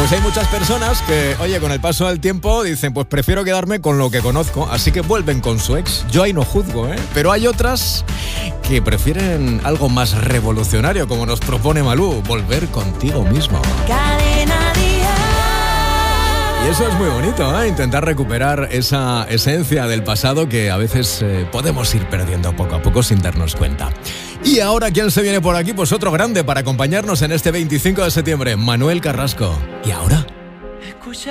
Pues hay muchas personas que, oye, con el paso del tiempo dicen, pues prefiero quedarme con lo que conozco, así que vuelven con su ex. Yo ahí no juzgo, ¿eh? Pero hay otras que prefieren algo más revolucionario, como nos propone Malú, volver contigo mismo. Cadena Dial. Y eso es muy bonito, ¿eh? Intentar recuperar esa esencia del pasado que a veces podemos ir perdiendo poco a poco sin darnos cuenta. Y ahora, ¿quién se viene por aquí? Pues otro grande para acompañarnos en este 25 de septiembre, Manuel Carrasco. ¿Y ahora? Escucha